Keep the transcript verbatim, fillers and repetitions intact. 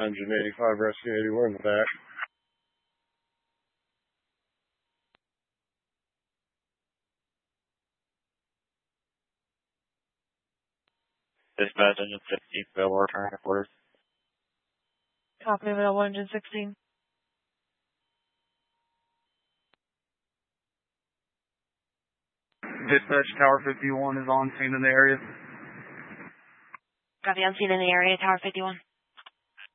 Engine eighty-five, Rescue eighty-one, back. Dispatch engine sixteen, available return headquarters. Copy, available engine sixteen. Dispatch Tower fifty-one is on scene in the area. Copy, on scene in the area, Tower fifty-one.